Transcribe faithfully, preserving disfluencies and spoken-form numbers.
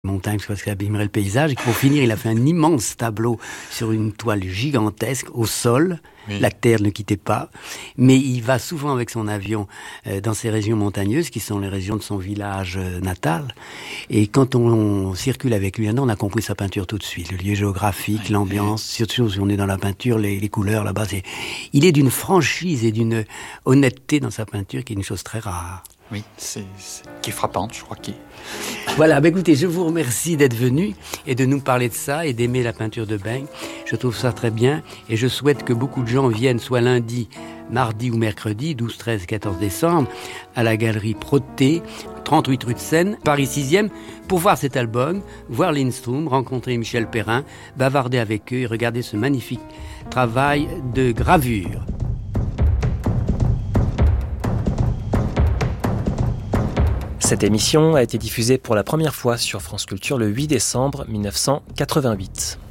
montagne parce qu'il abîmerait le paysage. Et pour finir, il a fait un immense tableau sur une toile gigantesque au sol. Oui. La terre ne quittait pas. Mais il va souvent avec son avion euh, dans ces régions montagneuses qui sont les régions de son village euh, natal. Et quand on, on circule avec lui, on a compris sa peinture tout de suite. Le lieu géographique, oui, l'ambiance, oui. Surtout si on est dans la peinture, les, les couleurs là-bas. C'est... Il est d'une franchise et d'une honnêteté dans sa peinture qui est une chose très rare. Oui, c'est, c'est qui est frappante, je crois. Qui... Voilà, bah écoutez, je vous remercie d'être venu et de nous parler de ça et d'aimer la peinture de Beng. Je trouve ça très bien et je souhaite que beaucoup de gens viennent soit lundi, mardi ou mercredi, douze, treize, quatorze décembre, à la galerie Proté, trente-huit rue de Seine, Paris sixième, pour voir cet album, voir Lindström, rencontrer Michel Perrin, bavarder avec eux et regarder ce magnifique travail de gravure. Cette émission a été diffusée pour la première fois sur France Culture le huit décembre mille neuf cent quatre-vingt-huit.